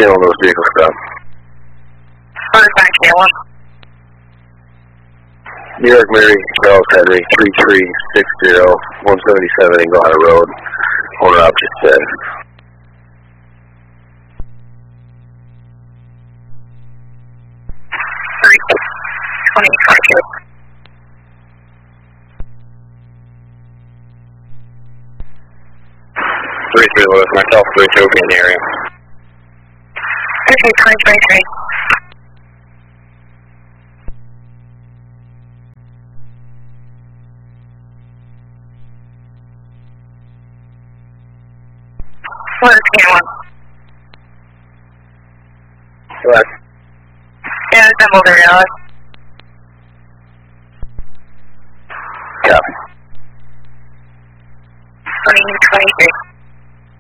channel those vehicles stop? What is that channel? New York Mary Charles Henry 3360 177 Inglehart Road. Owner object said. Three Lewis, myself, 32 in the area. Okay, 2023. What is channel? What? Yeah, it's Mulder, Alice.